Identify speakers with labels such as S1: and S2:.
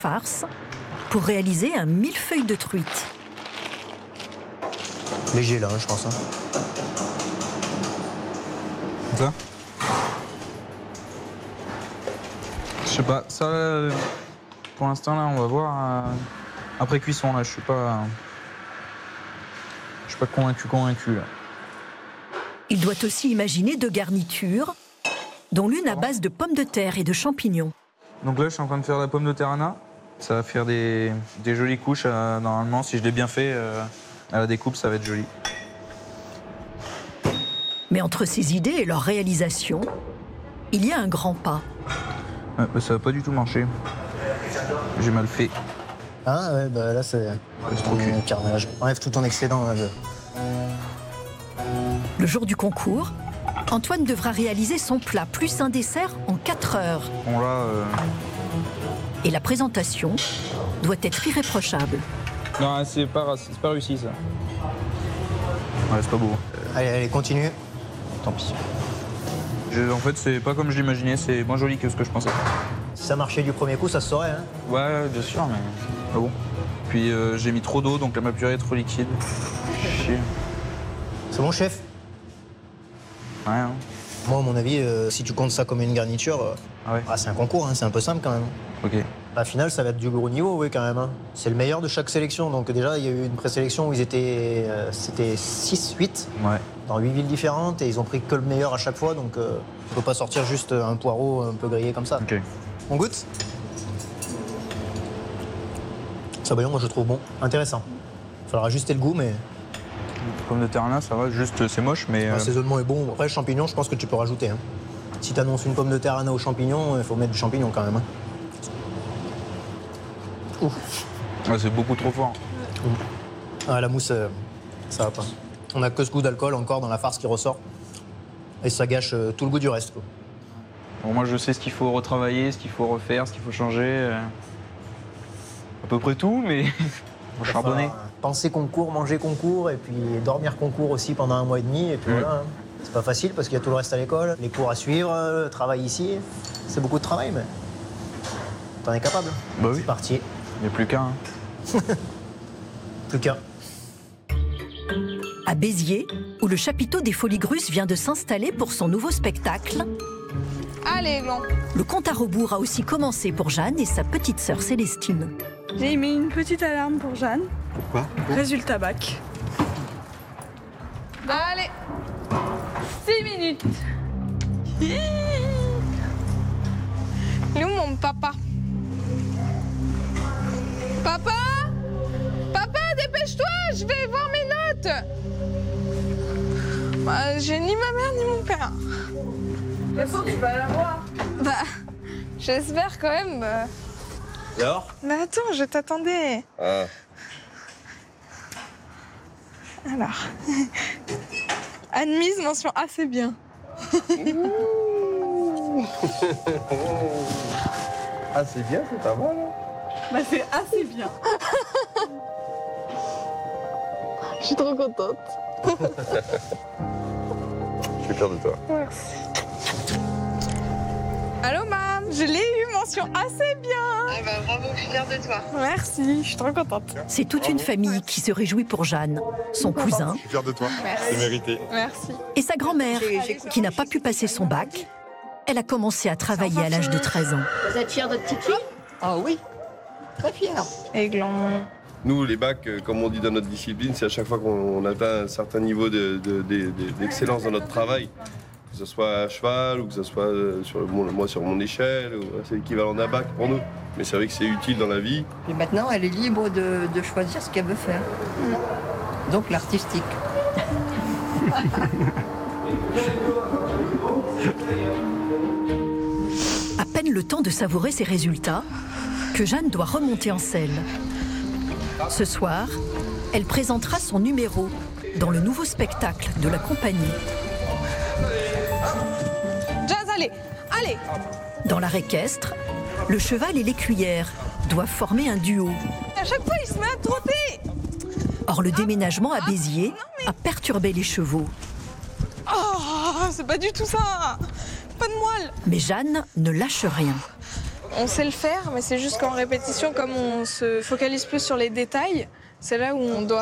S1: farce pour réaliser un millefeuille de truite.
S2: Léger là, je pense.
S3: Ça je sais pas, ça pour l'instant là on va voir après cuisson là, je suis pas convaincu là.
S1: Il doit aussi imaginer 2 garnitures, dont l'une à base de pommes de terre et de champignons.
S3: Donc là je suis en train de faire la pomme de terre Anna, ça va faire des jolies couches normalement, si je l'ai bien fait à la découpe ça va être joli.
S1: Mais entre ses idées et leur réalisation, il y a un grand pas.
S3: Ouais, bah, ça va pas du tout marcher. J'ai mal fait.
S2: Ah ouais, bah là c'est
S3: trop cul.
S2: carnage. Enlève tout ton excédent. Là,
S1: Le jour du concours, Antoine devra réaliser son plat plus un dessert en 4 heures.
S3: Bon là,
S1: Et la présentation doit être irréprochable.
S3: non c'est pas réussi ça. Ouais c'est pas beau.
S2: Allez, continue.
S3: Tant pis. En fait c'est pas comme je l'imaginais, c'est moins joli que ce que je pensais.
S2: Si ça marchait du premier coup, ça se saurait. Hein.
S3: Ouais bien sûr mais pas bon. Puis j'ai mis trop d'eau donc ma purée est trop liquide. Chier.
S2: C'est bon, chef?
S3: Ouais hein.
S2: Moi, à mon avis, si tu comptes ça comme une garniture,
S3: Ah ouais.
S2: c'est un concours, hein, c'est un peu simple quand même.
S3: Ok.
S2: La finale, ça va être du gros niveau, oui, quand même. Hein. C'est le meilleur de chaque sélection. Donc déjà, il y a eu une présélection où ils étaient, c'était 6, 8,
S3: Ouais.
S2: dans 8 villes différentes, et ils ont pris que le meilleur à chaque fois. Donc on ne peut pas sortir juste un poireau un peu grillé comme ça.
S3: Ok.
S2: On goûte? Ça va, moi je le trouve bon, intéressant. Il faudra ajuster le goût, mais
S3: Pomme de terre Anna ça va, juste c'est moche mais...
S2: l'assaisonnement est bon. Après, le champignon, je pense que tu peux rajouter. Hein. Si tu annonces une pomme de terre Anna aux champignons, il faut mettre du champignon quand même. Hein. Ouf.
S3: Ouais, c'est beaucoup trop fort.
S2: Ah, la mousse, ça va pas. On a que ce goût d'alcool encore dans la farce qui ressort. Et ça gâche tout le goût du reste. Quoi.
S3: Bon, moi je sais ce qu'il faut retravailler, ce qu'il faut refaire, ce qu'il faut changer. À peu près tout, mais faut charbonner.
S2: Penser concours, manger concours, et puis dormir concours aussi pendant 1 mois et demi. Et puis voilà. Hein. C'est pas facile parce qu'il y a tout le reste à l'école, les cours à suivre, le travail ici. C'est beaucoup de travail, mais t'en es capable.
S3: Bah oui.
S2: C'est parti.
S3: Il n'y a plus qu'un. Hein.
S2: Plus qu'un.
S1: À Béziers, où le chapiteau des Folies Grusses vient de s'installer pour son nouveau spectacle,
S4: Allez, Blanc.
S1: le compte à rebours a aussi commencé pour Jeanne et sa petite sœur Célestine.
S4: J'ai mis une petite alarme pour Jeanne.
S3: Pourquoi
S4: Résultat bac. Allez, 6 minutes. Il est où mon papa? Papa? Papa, dépêche-toi, je vais voir mes notes. Bah, j'ai ni ma mère ni mon père. De toute façon, tu vas la voir. Bah, j'espère quand même.
S5: Et alors?
S4: Mais attends, je t'attendais.
S5: Ah.
S4: Alors. Admise, mention assez bien.
S5: Ah, c'est bien, c'est pas mal. Hein.
S4: Bah, c'est assez bien. Je suis trop contente.
S5: Je suis fier de toi.
S4: Merci. Allô, mam, je l'ai eu, mention assez bien.
S6: Ah bah bravo, je suis fière de toi.
S4: Merci, je suis trop contente.
S1: C'est toute une famille qui se réjouit pour Jeanne, son cousin
S5: Je suis fier de toi.
S4: Merci.
S5: C'est mérité.
S4: Merci.
S1: et sa grand-mère, qui n'a pas pu passer son bac. Elle a commencé à travailler à l'âge de 13 ans.
S6: Vous êtes fière de votre petite fille? Ah oui, très fière.
S4: Aiglon.
S5: Nous, les bacs, comme on dit dans notre discipline, c'est à chaque fois qu'on atteint un certain niveau d'excellence dans notre travail. Que ce soit à cheval ou que ce soit moi sur mon échelle, c'est l'équivalent d'un bac pour nous. Mais c'est vrai que c'est utile dans la vie.
S6: Et maintenant, elle est libre de choisir ce qu'elle veut faire. Donc l'artistique.
S1: À peine le temps de savourer ses résultats que Jeanne doit remonter en selle. Ce soir, elle présentera son numéro dans le nouveau spectacle de la compagnie.
S4: Jazz, allez, allez.
S1: Dans l'art équestre, le cheval et l'écuyère doivent former un duo.
S4: À chaque fois, il se met à trotter.
S1: Or, le déménagement à Béziers a perturbé les chevaux.
S4: Oh, c'est pas du tout ça. Pas de moelle.
S1: Mais Jeanne ne lâche rien.
S4: On sait le faire, mais c'est juste qu'en répétition, comme on se focalise plus sur les détails, c'est là où on doit